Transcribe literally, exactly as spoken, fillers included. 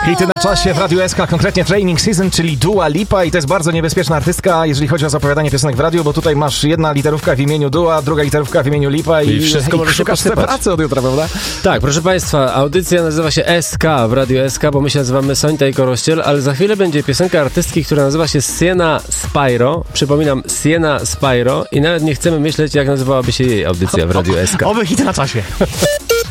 Hity na czasie w Radiu S K, konkretnie Training Season, czyli Dua Lipa, i to jest bardzo niebezpieczna artystka, jeżeli chodzi o zapowiadanie piosenek w radiu, bo tutaj masz jedna literówka w imieniu Dua, druga literówka w imieniu Lipa i, I wszystko może się szukasz sobie posypać. pracy od jutra, prawda? Tak, proszę Państwa, audycja nazywa się S K w Radiu S K, bo my się nazywamy Sońta i Korościel, ale za chwilę będzie piosenka artystki, która nazywa się Sienna Spyro. Przypominam, Sienna Spyro, i nawet nie chcemy myśleć, jak nazywałaby się jej audycja w Radiu S K. Oby hity na czasie.